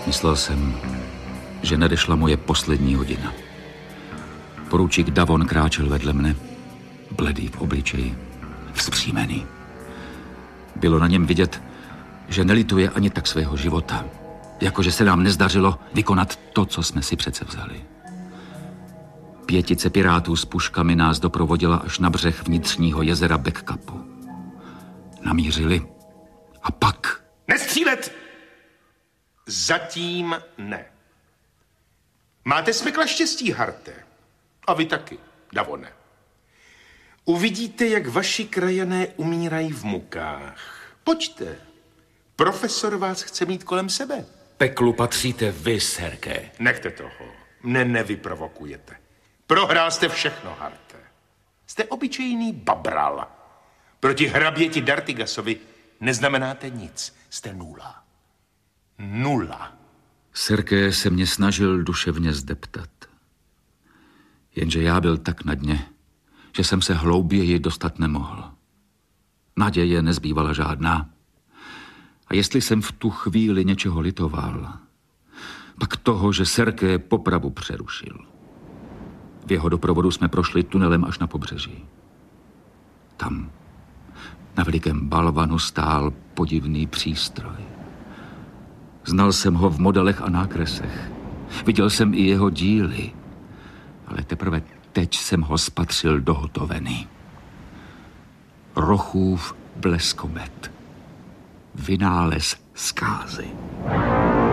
Myslel jsem, že nadešla moje poslední hodina. Poručík Davon kráčel vedle mne, bledý v obličeji, vzpřímený. Bylo na něm vidět, že nelituje ani tak svého života, jakože se nám nezdařilo vykonat to, co jsme si přece vzali. Pětice pirátů s puškami nás doprovodila až na břeh vnitřního jezera Backcapu. Namířili a pak... Nestřílet! Zatím ne. Máte smykla štěstí, Harte. A vy taky, Davone. Uvidíte, jak vaši krajané umírají v mukách. Pojďte. Profesor vás chce mít kolem sebe. Peklu patříte vy, Serké. Nechte toho. Mne nevyprovokujete. Prohrál jste všechno, Harte. Jste obyčejný babral. Proti hraběti Dartigasovi neznamenáte nic. Jste nula. Nula. Serké se mě snažil duševně zdeptat. Jenže já byl tak na dně, že jsem se hlouběji dostat nemohl. Naděje nezbývala žádná. A jestli jsem v tu chvíli něčeho litoval, pak toho, že Serké popravu přerušil. V jeho doprovodu jsme prošli tunelem až na pobřeží. Tam, na velikém balvanu, stál podivný přístroj. Znal jsem ho v modelech a nákresech. Viděl jsem i jeho díly, ale teprve teď jsem ho spatřil dohotovený. Rochův bleskomet. Vynález zkázy.